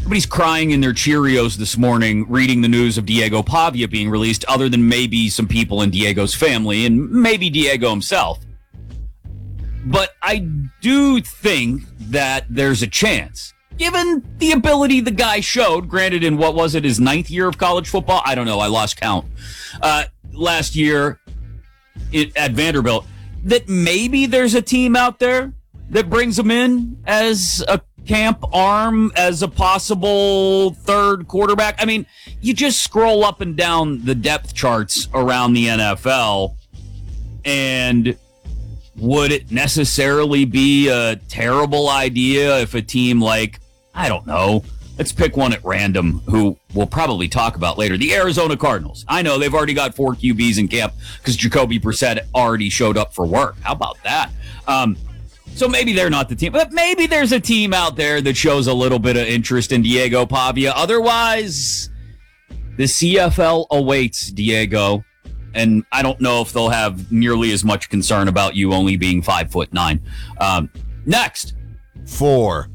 Nobody's crying in their Cheerios this morning reading the news of Diego Pavia being released, other than maybe some people in Diego's family and maybe Diego himself. But I do think that there's a chance, given the ability the guy showed, granted in, what was it, his 9th year of college football? I don't know. I lost count. Last year at Vanderbilt, that maybe there's a team out there that brings him in as a camp arm, as a possible third quarterback. I mean, you just scroll up and down the depth charts around the NFL, and would it necessarily be a terrible idea if a team like, I don't know, let's pick one at random who we'll probably talk about later, the Arizona Cardinals. I know they've already got 4 QBs in camp because Jacoby Brissett already showed up for work. How about that? So maybe they're not the team, but maybe there's a team out there that shows a little bit of interest in Diego Pavia. Otherwise, the CFL awaits, Diego. And I don't know if they'll have nearly as much concern about you only being 5'9". Next. 4.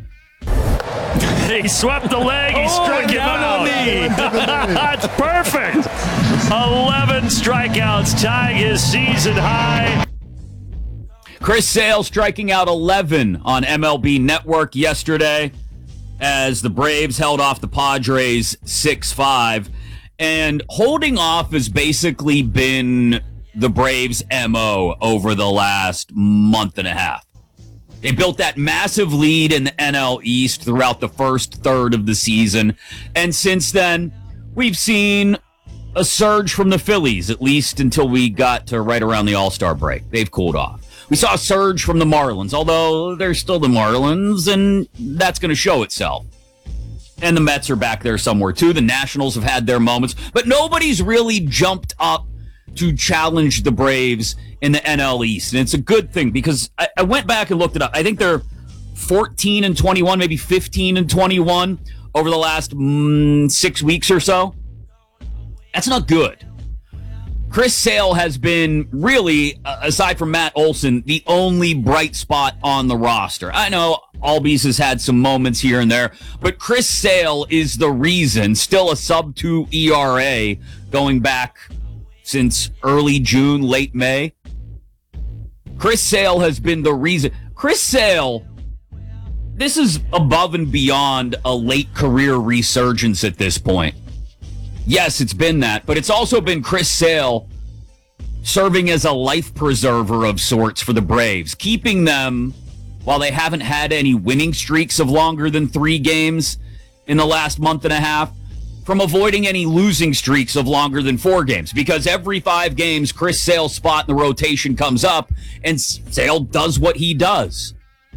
He swept the leg. He struck him out. That's perfect. 11 strikeouts, tying his season high. Chris Sale striking out 11 on MLB Network yesterday as the Braves held off the Padres 6-5. And holding off has basically been the Braves' MO over the last month and a half. They built that massive lead in the NL East throughout the first third of the season. And since then, we've seen a surge from the Phillies, at least until we got to right around the All-Star break. They've cooled off. We saw a surge from the Marlins, although they're still the Marlins, and that's going to show itself. And the Mets are back there somewhere, too. The Nationals have had their moments, but nobody's really jumped up to challenge the Braves in the NL East. And it's a good thing because I went back and looked it up. I think they're 14-21, maybe 15-21 over the last 6 weeks or so. That's not good. Chris Sale has been really, aside from Matt Olson, the only bright spot on the roster. I know Albies has had some moments here and there, but Chris Sale is the reason, still a sub-2 ERA going back since early June, late May. Chris Sale has been the reason. Chris Sale, this is above and beyond a late career resurgence at this point. Yes, it's been that, but it's also been Chris Sale serving as a life preserver of sorts for the Braves, keeping them, while they haven't had any winning streaks of longer than 3 games in the last month and a half, from avoiding any losing streaks of longer than 4 games. Because every 5 games, Chris Sale's spot in the rotation comes up, and Sale does what he does.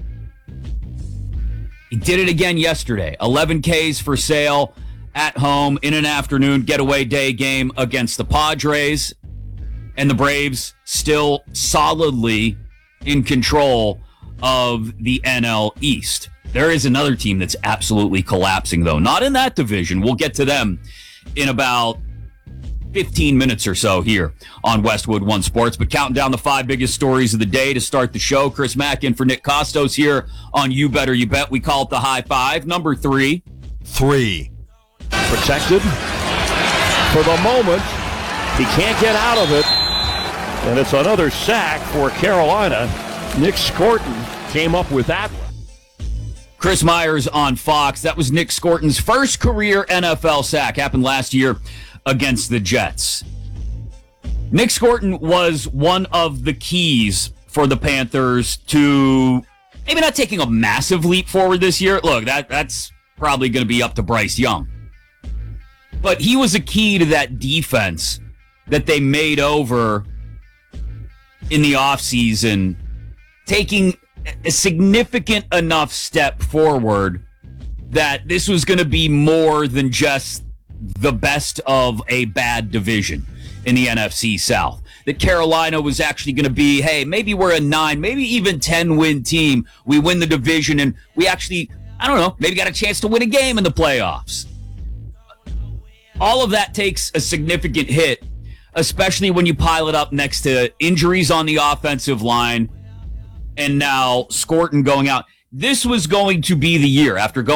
He did it again yesterday. 11 Ks for Sale at home in an afternoon getaway day game against the Padres. And the Braves still solidly in control of the NL East. There is another team that's absolutely collapsing, though. Not in that division. We'll get to them in about 15 minutes or so here on Westwood One Sports. But counting down the 5 biggest stories of the day to start the show. Chris Mack in for Nick Costos here on You Better You Bet. We call it the High Five. Number 3. 3. Protected for the moment. He can't get out of it. And it's another sack for Carolina. Nick Scorton came up with that one. Chris Myers on Fox. That was Nick Scorton's first career NFL sack. Happened last year against the Jets. Nick Scorton was one of the keys for the Panthers to maybe not taking a massive leap forward this year. Look, that's probably going to be up to Bryce Young. But he was a key to that defense that they made over in the offseason, taking a significant enough step forward that this was going to be more than just the best of a bad division in the NFC South. That Carolina was actually going to be, hey, maybe we're a 9, maybe even 10-win team. We win the division, and we actually, I don't know, maybe got a chance to win a game in the playoffs. All of that takes a significant hit, especially when you pile it up next to injuries on the offensive line and now Scorton going out. This was going to be the year after going